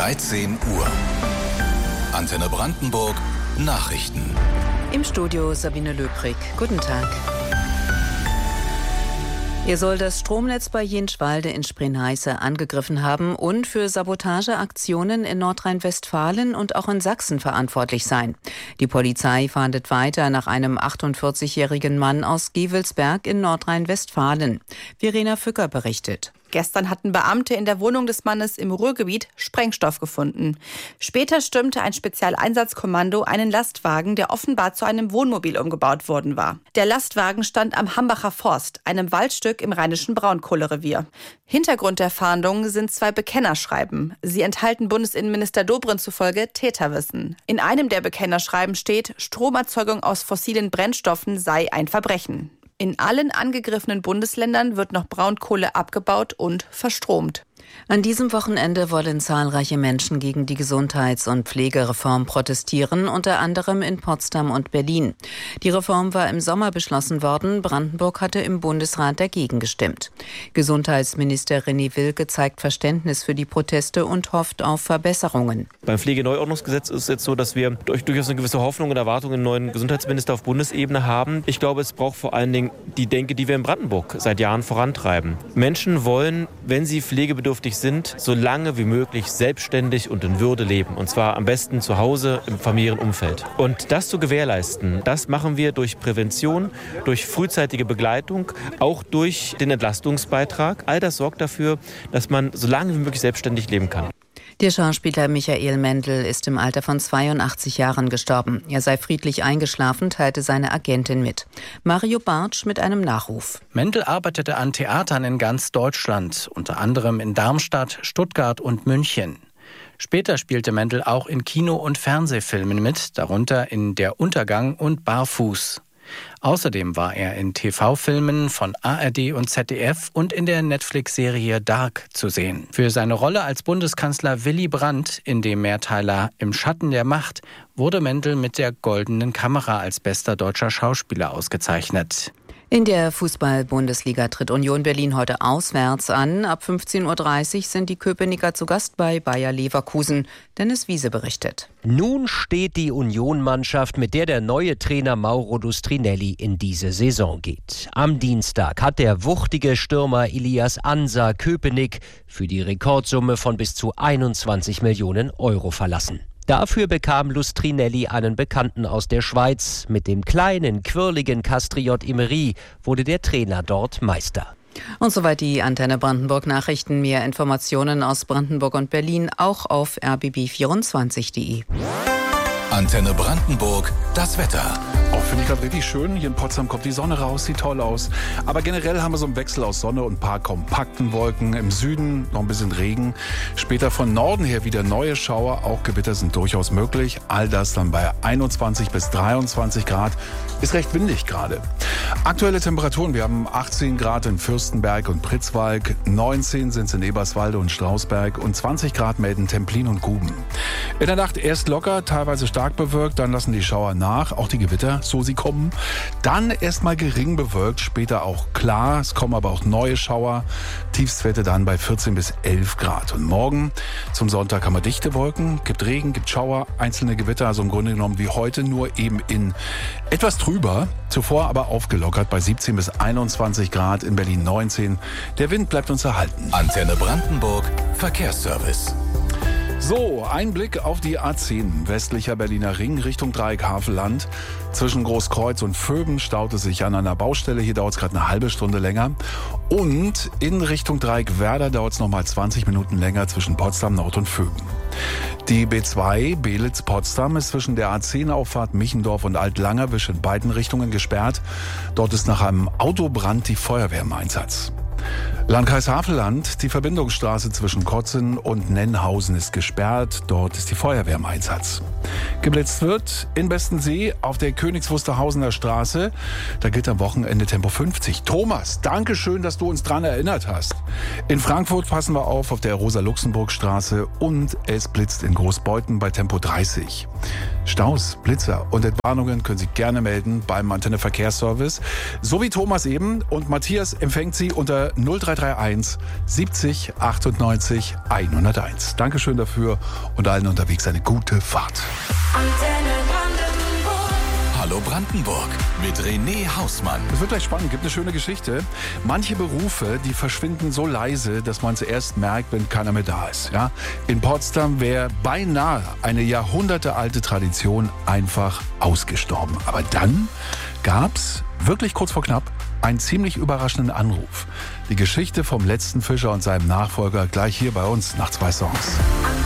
13 Uhr. Antenne Brandenburg Nachrichten. Im Studio Sabine Löbrig. Guten Tag. Er soll das Stromnetz bei Jenschwalde in Spreenheise angegriffen haben und für Sabotageaktionen in Nordrhein-Westfalen und auch in Sachsen verantwortlich sein. Die Polizei fahndet weiter nach einem 48-jährigen Mann aus Gevelsberg in Nordrhein-Westfalen. Verena Fücker berichtet. Gestern hatten Beamte in der Wohnung des Mannes im Ruhrgebiet Sprengstoff gefunden. Später stürmte ein Spezialeinsatzkommando einen Lastwagen, der offenbar zu einem Wohnmobil umgebaut worden war. Der Lastwagen stand am Hambacher Forst, einem Waldstück im rheinischen Braunkohlerevier. Hintergrund der Fahndung sind 2 Bekennerschreiben. Sie enthalten Bundesinnenminister Dobrindt zufolge Täterwissen. In einem der Bekennerschreiben steht, Stromerzeugung aus fossilen Brennstoffen sei ein Verbrechen. In allen angegriffenen Bundesländern wird noch Braunkohle abgebaut und verstromt. An diesem Wochenende wollen zahlreiche Menschen gegen die Gesundheits- und Pflegereform protestieren, unter anderem in Potsdam und Berlin. Die Reform war im Sommer beschlossen worden. Brandenburg hatte im Bundesrat dagegen gestimmt. Gesundheitsminister René Wilke zeigt Verständnis für die Proteste und hofft auf Verbesserungen. Beim Pflegeneuordnungsgesetz ist es jetzt so, dass wir durchaus eine gewisse Hoffnung und Erwartung in einen neuen Gesundheitsminister auf Bundesebene haben. Ich glaube, es braucht vor allen Dingen die Denke, die wir in Brandenburg seit Jahren vorantreiben. Menschen wollen, wenn sie pflegebedürftig sind, so lange wie möglich selbstständig und in Würde leben. Und zwar am besten zu Hause im familiären Umfeld. Und das zu gewährleisten, das machen wir durch Prävention, durch frühzeitige Begleitung, auch durch den Entlastungsbeitrag. All das sorgt dafür, dass man so lange wie möglich selbstständig leben kann. Der Schauspieler Michael Mendl ist im Alter von 82 Jahren gestorben. Er sei friedlich eingeschlafen, teilte seine Agentin mit. Mario Bartsch mit einem Nachruf. Mendl arbeitete an Theatern in ganz Deutschland, unter anderem in Darmstadt, Stuttgart und München. Später spielte Mendl auch in Kino- und Fernsehfilmen mit, darunter in Der Untergang und Barfuß. Außerdem war er in TV-Filmen von ARD und ZDF und in der Netflix-Serie Dark zu sehen. Für seine Rolle als Bundeskanzler Willy Brandt in dem Mehrteiler Im Schatten der Macht wurde Mendl mit der Goldenen Kamera als bester deutscher Schauspieler ausgezeichnet. In der Fußball-Bundesliga tritt Union Berlin heute auswärts an. Ab 15.30 Uhr sind die Köpenicker zu Gast bei Bayer Leverkusen. Dennis Wiese berichtet. Nun steht die Union-Mannschaft, mit der neue Trainer Mauro Lustrinelli in diese Saison geht. Am Dienstag hat der wuchtige Stürmer Elias Ansa Köpenick für die Rekordsumme von bis zu 21 Millionen Euro verlassen. Dafür bekam Lustrinelli einen Bekannten aus der Schweiz. Mit dem kleinen, quirligen Castriot Emery wurde der Trainer dort Meister. Und soweit die Antenne Brandenburg Nachrichten. Mehr Informationen aus Brandenburg und Berlin auch auf rbb24.de. Antenne Brandenburg, das Wetter. Auch finde ich gerade richtig schön. Hier in Potsdam kommt die Sonne raus, sieht toll aus. Aber generell haben wir so einen Wechsel aus Sonne und ein paar kompakten Wolken. Im Süden noch ein bisschen Regen. Später von Norden her wieder neue Schauer. Auch Gewitter sind durchaus möglich. All das dann bei 21 bis 23 Grad. Ist recht windig gerade. Aktuelle Temperaturen. Wir haben 18 Grad in Fürstenberg und Pritzwalk. 19 sind es in Eberswalde und Strausberg. Und 20 Grad melden Templin und Guben. In der Nacht erst locker, teilweise stark bewölkt. Dann lassen die Schauer nach. Auch die Gewitter, so sie kommen. Dann erstmal gering bewölkt, später auch klar. Es kommen aber auch neue Schauer. Tiefstwerte dann bei 14 bis 11 Grad. Und morgen zum Sonntag haben wir dichte Wolken, gibt Regen, gibt Schauer, einzelne Gewitter. Also im Grunde genommen wie heute, nur eben in etwas trüber. Zuvor aber aufgelockert bei 17 bis 21 Grad, in Berlin 19. Der Wind bleibt uns erhalten. Antenne Brandenburg, Verkehrsservice. So, ein Blick auf die A10, westlicher Berliner Ring Richtung Dreieck Havelland. Zwischen Großkreuz und Vöben staut es sich an einer Baustelle. Hier dauert es gerade eine halbe Stunde länger. Und in Richtung Dreieck Werder dauert es nochmal 20 Minuten länger zwischen Potsdam Nord und Vöben. Die B2 Belitz-Potsdam ist zwischen der A10-Auffahrt Michendorf und Alt-Langerwisch in beiden Richtungen gesperrt. Dort ist nach einem Autobrand die Feuerwehr im Einsatz. Landkreis Havelland, die Verbindungsstraße zwischen Kotzen und Nennhausen ist gesperrt. Dort ist die Feuerwehr im Einsatz. Geblitzt wird in Bestensee auf der Königs-Wusterhausener Straße. Da gilt am Wochenende Tempo 50. Thomas, danke schön, dass du uns dran erinnert hast. In Frankfurt passen wir auf der Rosa-Luxemburg-Straße und es blitzt in Großbeuthen bei Tempo 30. Staus, Blitzer und Entwarnungen können Sie gerne melden beim Antenne Verkehrsservice. So wie Thomas eben, und Matthias empfängt Sie unter 0331 0331 70 98 101. Dankeschön dafür und allen unterwegs eine gute Fahrt. Hallo Brandenburg mit René Hausmann. Es wird gleich spannend, gibt eine schöne Geschichte. Manche Berufe, die verschwinden so leise, dass man es erst merkt, wenn keiner mehr da ist. Ja? In Potsdam wäre beinahe eine jahrhundertealte Tradition einfach ausgestorben. Aber dann gab es, wirklich kurz vor knapp, einen ziemlich überraschenden Anruf. Die Geschichte vom letzten Fischer und seinem Nachfolger gleich hier bei uns nach 2 Songs.